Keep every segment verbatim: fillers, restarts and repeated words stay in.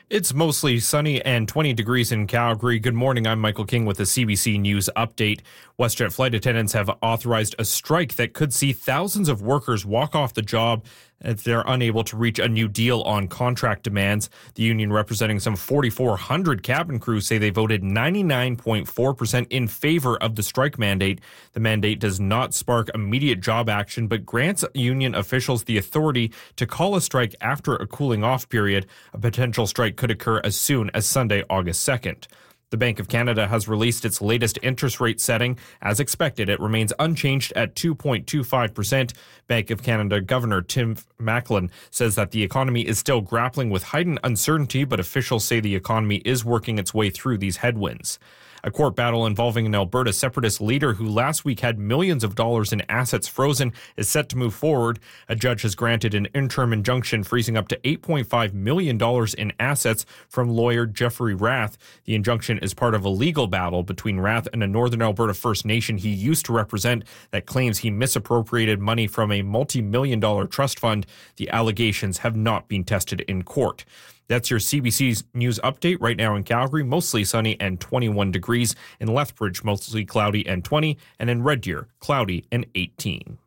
It's mostly sunny and twenty degrees in Calgary. Good morning. I'm Michael King with the C B C News Update. WestJet flight attendants have authorized a strike that could see thousands of workers walk off the job if they're unable to reach a new deal on contract demands. The union, representing some forty-four hundred cabin crews, say they voted ninety-nine point four percent in favor of the strike mandate. The mandate does not spark immediate job action, but grants union officials the authority to call a strike after a cooling off period. A potential strike could occur as soon as Sunday, August second. The Bank of Canada has released its latest interest rate setting. As expected, it remains unchanged at two point two five percent. Bank of Canada Governor Tim Macklem says that the economy is still grappling with heightened uncertainty, but officials say the economy is working its way through these headwinds. A court battle involving an Alberta separatist leader who last week had millions of dollars in assets frozen is set to move forward. A judge has granted an interim injunction freezing up to eight point five million dollars in assets from lawyer Jeffrey Rath. The injunction is part of a legal battle between Rath and a Northern Alberta First Nation he used to represent that claims he misappropriated money from a multi-million dollar trust fund. The allegations have not been tested in court. That's your C B C's News Update. Right now in Calgary, mostly sunny and twenty-one degrees. In Lethbridge, mostly cloudy and twenty. And in Red Deer, cloudy and eighteen.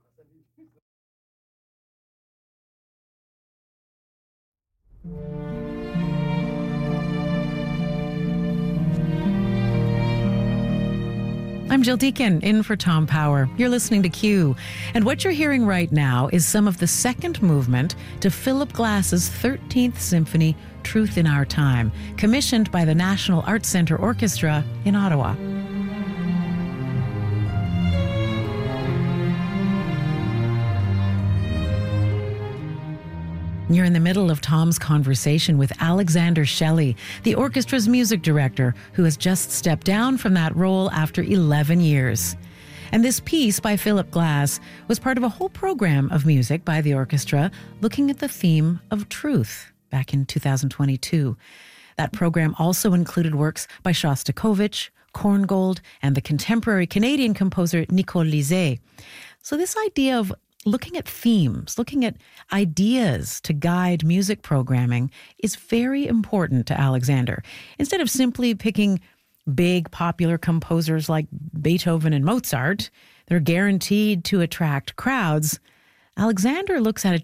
I'm Jill Deacon, in for Tom Power. You're listening to Q. And what you're hearing right now is some of the second movement to Philip Glass's thirteenth Symphony, Truth in Our Time, commissioned by the National Arts Centre Orchestra in Ottawa. You're in the middle of Tom's conversation with Alexander Shelley, the orchestra's music director, who has just stepped down from that role after eleven years. And this piece by Philip Glass was part of a whole program of music by the orchestra looking at the theme of truth back in two thousand twenty-two. That program also included works by Shostakovich, Korngold, and the contemporary Canadian composer Nicole Lizet. So this idea of looking at themes, looking at ideas to guide music programming is very important to Alexander. Instead of simply picking big popular composers like Beethoven and Mozart, they're guaranteed to attract crowds, Alexander looks at a